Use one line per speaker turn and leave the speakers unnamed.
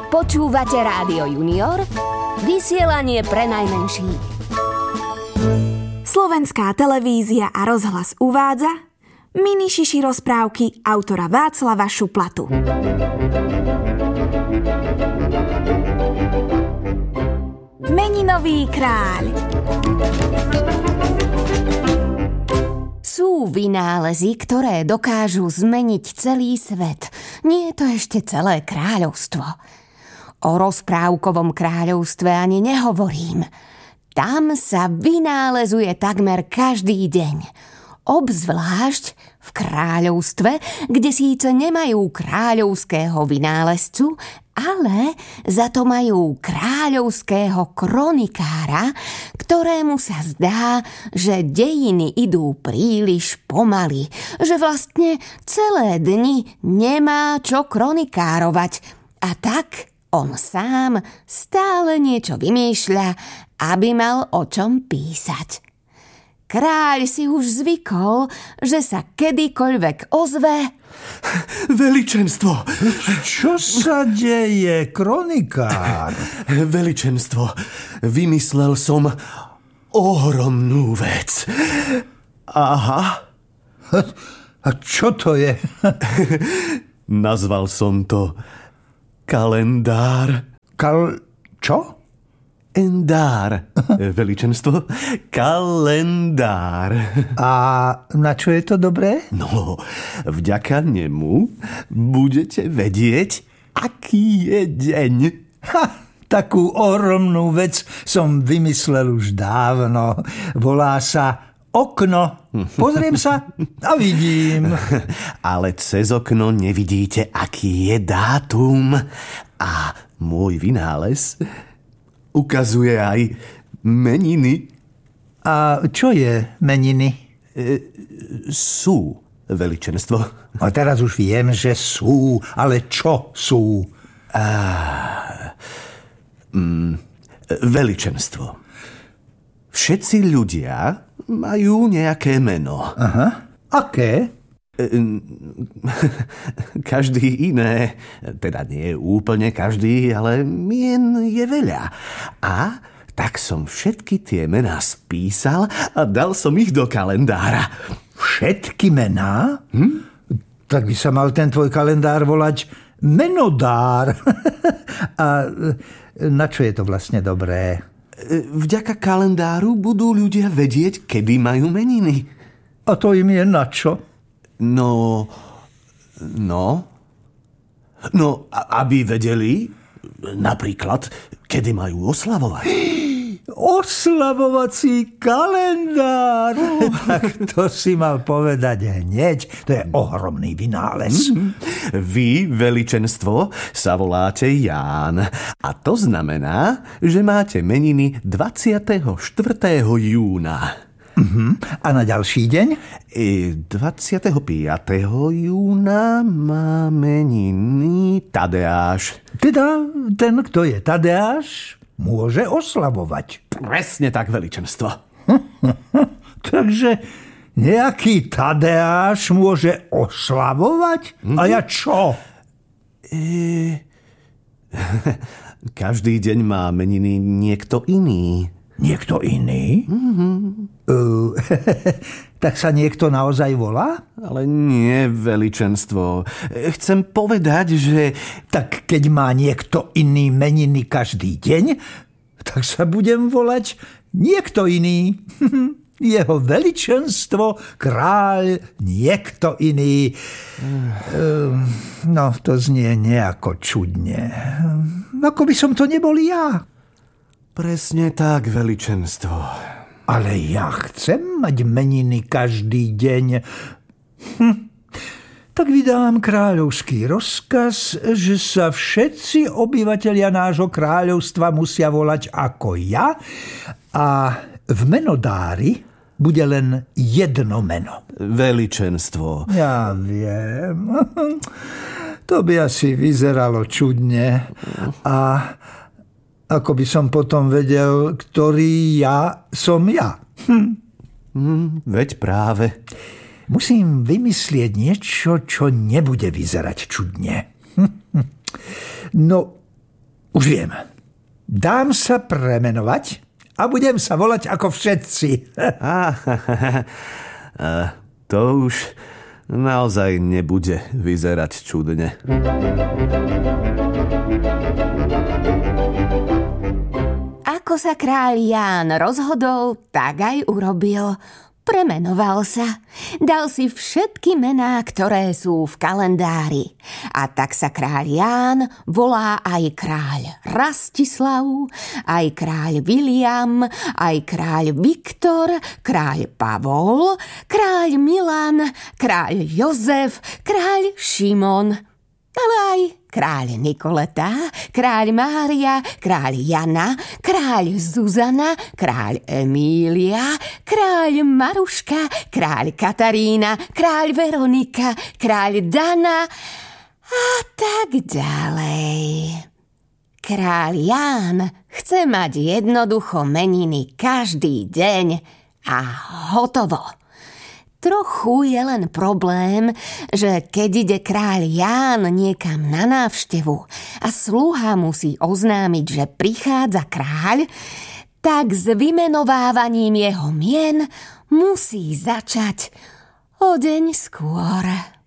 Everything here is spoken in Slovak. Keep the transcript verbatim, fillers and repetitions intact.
Počúvate Rádio Junior, vysielanie pre najmenších.
Slovenská televízia a rozhlas uvádza mini šiši rozprávky autora Václava Šuplatu. Meninový kráľ.
Sú vynálezy, ktoré dokážu zmeniť celý svet. Nie je to ešte celé kráľovstvo. O rozprávkovom kráľovstve ani nehovorím. Tam sa vynálezuje takmer každý deň. Obzvlášť v kráľovstve, kde síce nemajú kráľovského vynálezcu, ale za to majú kráľovského kronikára, ktorému sa zdá, že dejiny idú príliš pomaly, že vlastne celé dni nemá čo kronikárovať. A tak on sám stále niečo vymýšľa, aby mal o čom písať. Kráľ si už zvykol, že sa kedykoľvek ozve.
Veličenstvo!
Čo sa deje, kronikár?
Veličenstvo, vymyslel som ohromnú vec. Aha.
A čo to je?
Nazval som to kalendár.
Kal... čo?
Endár, veličenstvo, kalendár.
A na čo je to dobré?
No, vďaka nemu budete vedieť, aký je deň.
Ha, takú ohromnú vec som vymyslel už dávno. Volá sa okno. Pozriem sa a vidím.
Ale cez okno nevidíte, aký je dátum. A môj vynález ukazuje aj meniny.
A čo je meniny?
E, sú, veličenstvo.
A teraz už viem, že sú, ale čo sú?
A, mm, veličenstvo. Všetci ľudia majú nejaké meno.
Aha. Aké?
Každý iné, teda nie úplne každý, ale mien je veľa. A tak som všetky tie mená spísal a dal som ich do kalendára.
Všetky mená? Hm? Tak by sa mal ten tvoj kalendár volať menodár. A na čo je to vlastne dobré?
Vďaka kalendáru budú ľudia vedieť, kedy majú meniny.
A to im je na čo?
No, no, no, aby vedeli, napríklad, kedy majú oslavovať.
Oslavovací kalendár! Oh. Tak to si mal povedať hneď. To je ohromný vynález.
Vy, veličenstvo, sa voláte Ján. A to znamená, že máte meniny dvadsiateho štvrtého júna.
Uh-huh. A na ďalší deň?
dvadsiateho piateho júna má meniny Tadeáš.
Teda ten, kto je Tadeáš, môže oslavovať.
Presne tak, veličenstvo.
Takže nejaký Tadeáš môže oslavovať? Uh-huh. A ja čo?
E... Každý deň má meniny niekto iný.
Niekto iný? Mm-hmm. Uh, tak sa niekto naozaj volá?
Ale nie, veličenstvo. Chcem povedať, že...
Tak keď má niekto iný meniny každý deň, tak sa budem volať niekto iný. Jeho veličenstvo, kráľ, niekto iný. Uh, no, to znie nejako čudne. Ako by som to nebol ja.
Presne tak, veličenstvo.
Ale ja chcem mať meniny každý deň. Hm. Tak vydám kráľovský rozkaz, že sa všetci obyvatelia nášho kráľovstva musia volať ako ja a v menodári bude len jedno meno.
Veličenstvo.
Ja viem. To by asi vyzeralo čudne. A ako by som potom vedel, ktorý ja som ja. Hm.
Hm, veď práve.
Musím vymyslieť niečo, čo nebude vyzerať čudne. No, Už viem. Dám sa premenovať a budem sa volať ako všetci.
Á, to už naozaj nebude vyzerať čudne.
Ako sa kráľ Ján rozhodol, tak aj urobil. Premenoval sa. Dal si všetky mená, ktoré sú v kalendári. A tak sa kráľ Ján volá aj kráľ Rastislav, aj kráľ William, aj kráľ Viktor, kráľ Pavol, kráľ Milan, kráľ Jozef, kráľ Šimon, ale aj kráľ Nikoleta, kráľ Mária, kráľ Jana, kráľ Zuzana, kráľ Emília, kráľ Maruška, kráľ Katarína, kráľ Veronika, kráľ Dana a tak ďalej. Kráľ Ján chce mať jednoducho meniny každý deň a hotovo. Trochu je len problém, že keď ide kráľ Ján niekam na návštevu a sluha musí oznámiť, že prichádza kráľ, tak s vymenovávaním jeho mien musí začať o deň skôr.